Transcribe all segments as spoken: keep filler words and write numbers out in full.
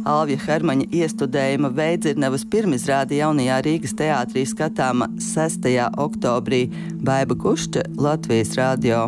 Alvija Hermaņa iestudējuma Veidzirnavas pirmizrāde jaunajā Rīgas teātrī skatāma sestajā oktobrī. Baiba Kušča, Latvijas radio.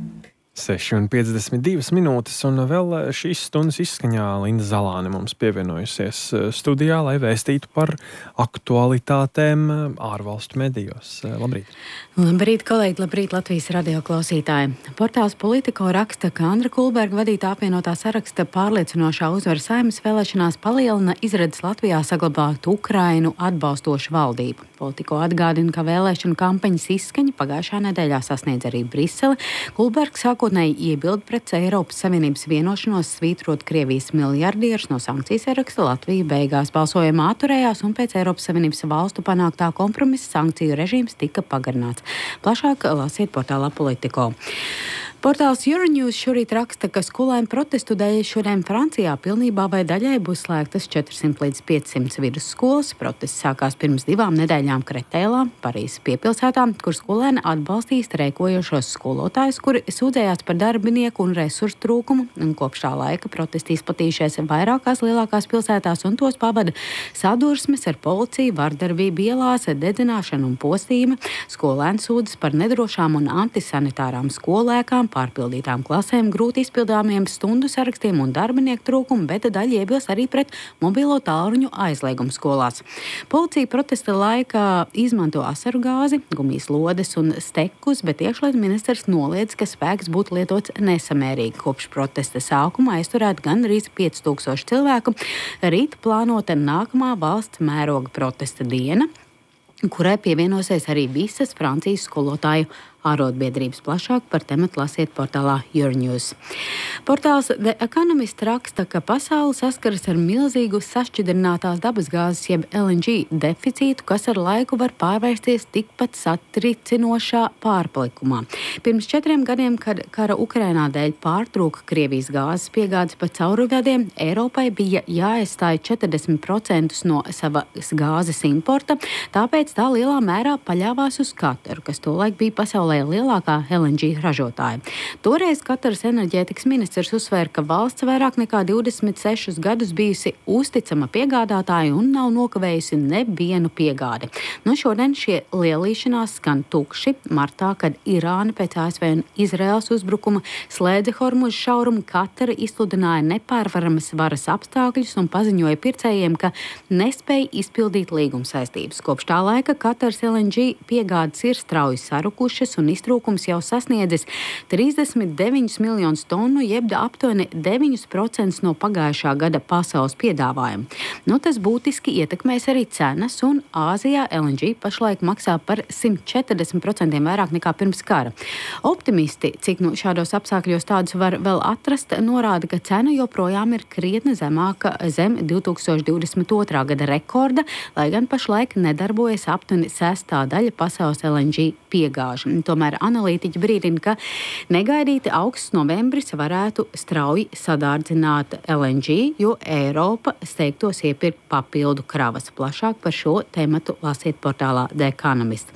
seši un piecdesmit divas minūtes, un vēl šīs stundas izskaņā Linda Zalāne mums pievienojusies studijā, lai vēstītu par aktualitātēm ārvalstu medijos. Labrīt! Labrīt, kolēģi! Labrīt, Latvijas radio klausītāji! Portāls Politico raksta, ka Andra Kulberga vadītā apvienotā saraksta pārliecinošā uzvara Saeimas vēlēšanās palielina izredzes Latvijā saglabāt Ukrainu atbalstošu valdību. Politico atgādina, ka vēlēšanu kampaņas izskaņa pagājušā nedēļā sasniedz arī Briseli. Kulbergs sākotnēji iebilda pret Eiropas Savienības vienošanos svītrot Krievijas miljardierus no sankciju saraksta. Latvija beigās balsojumā atturējās un pēc Eiropas Savienības valstu panāktā kompromisa sankciju režīms tika pagarināts. Plašāk lasiet portālā Politico. Portāls Euronews šorīt raksta, ka skolēnu protestu dēļ šodien Francijā pilnībā vai daļai būs slēgtas četrsimt līdz piecsimt vidusskolas. Protests sākās pirms divām nedēļām Kretēlā, Parīzes piepilsētā, kur skolēni atbalstīja streikojošos skolotājus, kuri sūdzējās par darbinieku un resursu trūkumu. Un kopš tā laika protesti izplatījušies vairākās lielākās pilsētās un tos pavada sadursmes ar policiju, vardarbību ielās, dedzināšanu un postījumu. Skolēni sūdzas par nedrošām un antisanitārām skolēkām, pārpildītām klasēm, grūti izpildāmiem stundu sarakstiem un darbinieku trūkumu, bet daļa iebilst arī pret mobilo tālruņu aizliegumu skolās. Policija protesta laikā izmanto asaru gāzi, gumijas lodes un stekus, bet iekšlietu ministrs noliedz, ka spēks būtu lietots nesamērīgi. Kopš protesta sākuma aizturēt gan arī pieci tūkstoši cilvēku. Rīt plānota nākamā valsts mēroga protesta diena, kurai pievienosies arī visas Francijas skolotāju ārotbiedrības. Plašāk par tematu lasiet portālā Euronews. Portāls The Economist raksta, ka pasaule saskaras ar milzīgu sašķidrinātās dabasgāzes jeb L N G deficītu, kas ar laiku var pārvērsties tikpat satricinošā pārpalikumā. Pirms četriem gadiem, kad kara Ukrainā dēļ pārtrūka Krievijas gāzes piegādes pa caurvadiem, Eiropai bija jāaizstāj četrdesmit procentus no savas gāzes importa, tāpēc tā lielā mērā paļāvās uz Kataru, kas tolaik bija pasaulē lielākā L N G ražotāja. Toreiz Kataras enerģētikas ministrs uzsvēra, ka valsts vairāk nekā divdesmit sešus gadus bijusi uzticama piegādātāja un nav nokavējusi nevienu piegādi. Nu, šodien šie lielīšanās skan tukši. Martā, kad Irāna pēc A S V un Izraels uzbrukuma slēdza Hormuza šaurumu, Katara izsludināja nepārvaramas varas apstākļus un paziņoja pircējiem, ka nespēja izpildīt līguma saistības. Kopš tā laika Kataras L N G piegādes ir strauji sarukušas un iztrūkums jau sasniedzis trīsdesmit deviņus miljonus tonu, jeb aptuveni deviņus procentus no pagājušā gada pasaules piedāvājuma. Nu, tas būtiski ietekmēs arī cenas, un Āzijā L N G pašlaik maksā par simt četrdesmit procentiem vairāk nekā pirms kara. Optimisti, cik nu šādos apstākļos tādus var vēl atrast, norāda, ka cena joprojām ir krietni zemāka zem divi tūkstoši divdesmit otrā gada rekorda, lai gan pašlaik nedarbojas aptuveni sestā daļa pasaules L N G piegāžu. Tomēr analītiķi brīdina, ka negaidīti augsts novembris varētu strauji sadārdzināt L N G, jo Eiropa steigtos iepirkt papildu kravas. Plašāk par šo tematu lasiet portālā The Economist.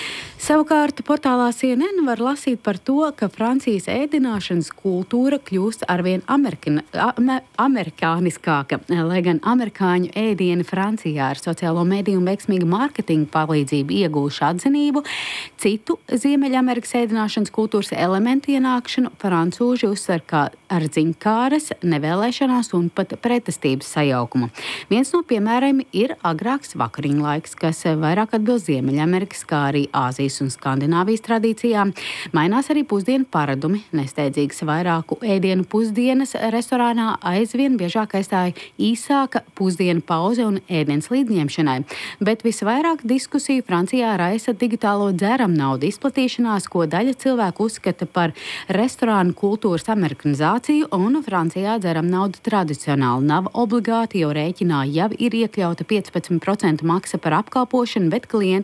Savukārt portālā C N N var lasīt par to, ka Francijas ēdināšanas kultūra kļūst arvien amerikana, amer, amerikāniskāka, lai gan amerikāņu ēdieni Francijā ar sociālo mediju un veiksmīgu mārketingu palīdzību iegūšu atzinību. Citu Ziemeļamerikas ēdināšanas kultūras elementu ienākšanu francūži uzsver kā ar ziņkāres, nevēlēšanās un pat pretestības sajaukumu. Viens no piemēriem ir agrāks vakariņu laiks, kas vairāk atbilst Ziemeļamerikas, kā arī Āzijas un Skandināvijas tradīcijām. Mainās arī pusdienu paradumi. Nesteidzīgas vairāku ēdienu pusdienas restorānā aizvien biežāk aizstāja īsāka pusdienu pauze un ēdienas līdzņemšanai. Bet visvairāk diskusiju Francijā raisa digitālo dzeramnaudu izplatīšanās, ko daļa cilvēku uzskata par restorānu kultūras amerikanizāciju, un Francijā dzeramnauda tradicionāli nav obligāti, jo rēķinā jau ir iekļauta piecpadsmit procentu maksa par apkalpošanu, bet klienti